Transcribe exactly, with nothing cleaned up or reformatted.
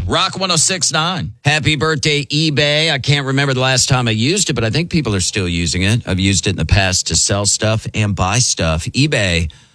Rock one oh six point nine. Happy birthday, eBay. I can't remember the last time I used it, but I think people are still using it. I've used it in the past to sell stuff and buy stuff. eBay